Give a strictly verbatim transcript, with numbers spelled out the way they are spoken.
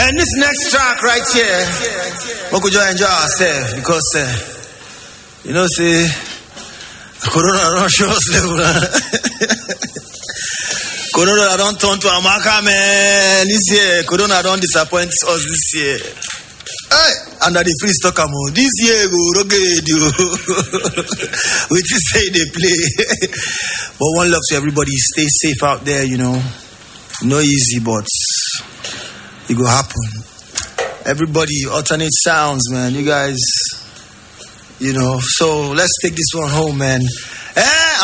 And this next track right here, we could just enjoy ourselves because, uh, you know, say, Corona don't show us level. Corona don't turn to Amaka, man. This year, Corona don't disappoint us this year. Hey, under the free stock amount. This year, go rugged, you. We just say they play. But one love to everybody. Stay safe out there, you know. No easy, but it will happen. Everybody, alternate sounds, man. You guys, you know. So let's take this one home, man. Hey!